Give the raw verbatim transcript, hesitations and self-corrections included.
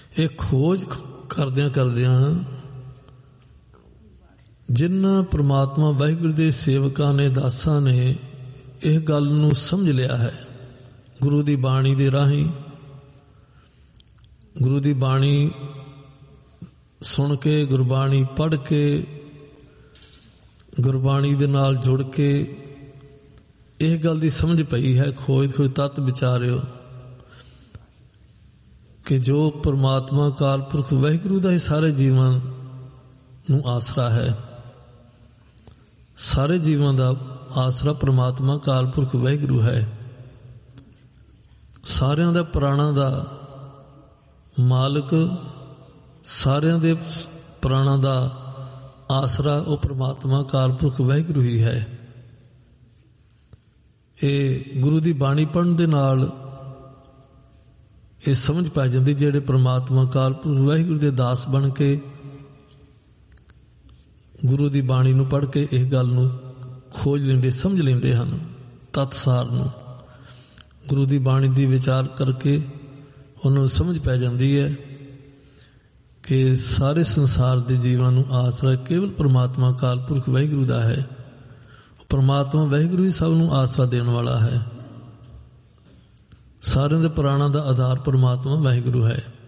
ਇਹ ਖੋਜ ਕਰਦਿਆਂ ਕਰਦਿਆਂ ਜਿਨ੍ਹਾਂ ਪ੍ਰਮਾਤਮਾ ਵਾਹਿਗੁਰੂ ਦੇ ਸੇਵਕਾਂ ਨੇ, ਦਾਸਾਂ ਨੇ ਇਹ ਗੱਲ ਨੂੰ ਸਮਝ ਲਿਆ ਹੈ, ਗੁਰੂ ਦੀ ਬਾਣੀ ਦੇ ਰਾਹੀਂ, ਗੁਰੂ ਦੀ ਬਾਣੀ ਸੁਣ ਕੇ, ਗੁਰਬਾਣੀ ਪੜ੍ਹ ਕੇ, ਗੁਰਬਾਣੀ ਦੇ ਨਾਲ ਜੁੜ ਕੇ ਇਹ ਗੱਲ ਦੀ ਸਮਝ ਪਈ ਹੈ, ਖੋਜ ਖੋਜ ਤੱਤ ਵਿਚਾਰਿਓ, ਕਿ ਜੋ ਪਰਮਾਤਮਾ ਅਕਾਲ ਪੁਰਖ ਵਾਹਿਗੁਰੂ ਦਾ ਹੀ ਸਾਰੇ ਜੀਵਨ ਨੂੰ ਆਸਰਾ ਹੈ। ਸਾਰੇ ਜੀਵਾਂ ਦਾ ਆਸਰਾ ਪਰਮਾਤਮਾ ਅਕਾਲ ਪੁਰਖ ਵਾਹਿਗੁਰੂ ਹੈ। ਸਾਰਿਆਂ ਦਾ ਪ੍ਰਾਣਾਂ ਦਾ ਮਾਲਕ, ਸਾਰਿਆਂ ਦੇ ਪ੍ਰਾਣਾਂ ਦਾ ਆਸਰਾ ਉਹ ਪਰਮਾਤਮਾ ਅਕਾਲ ਪੁਰਖ ਵਾਹਿਗੁਰੂ ਹੀ ਹੈ। ਇਹ ਗੁਰੂ ਦੀ ਬਾਣੀ ਪੜ੍ਹਨ ਦੇ ਨਾਲ ਇਹ ਸਮਝ ਪੈ ਜਾਂਦੀ, ਜਿਹੜੇ ਪਰਮਾਤਮਾ ਅਕਾਲ ਪੁਰਖ ਵਾਹਿਗੁਰੂ ਦੇ ਦਾਸ ਬਣ ਕੇ ਗੁਰੂ ਦੀ ਬਾਣੀ ਨੂੰ ਪੜ੍ਹ ਕੇ ਇਹ ਗੱਲ ਨੂੰ ਖੋਜ ਲੈਂਦੇ, ਸਮਝ ਲੈਂਦੇ ਹਨ, ਤਤਸਾਰ ਨੂੰ। ਗੁਰੂ ਦੀ ਬਾਣੀ ਦੀ ਵਿਚਾਰ ਕਰਕੇ ਉਹਨਾਂ ਨੂੰ ਸਮਝ ਪੈ ਜਾਂਦੀ ਹੈ ਕਿ ਸਾਰੇ ਸੰਸਾਰ ਦੇ ਜੀਵਾਂ ਨੂੰ ਆਸਰਾ ਕੇਵਲ ਪਰਮਾਤਮਾ ਅਕਾਲ ਪੁਰਖ ਵਾਹਿਗੁਰੂ ਦਾ ਹੈ। ਪਰਮਾਤਮਾ ਵਾਹਿਗੁਰੂ ਹੀ ਸਭ ਨੂੰ ਆਸਰਾ ਦੇਣ ਵਾਲਾ ਹੈ। ਸਾਰਿਆਂ ਦੇ ਪ੍ਰਾਣਾਂ ਦਾ ਆਧਾਰ ਪਰਮਾਤਮਾ ਵਾਹਿਗੁਰੂ ਹੈ।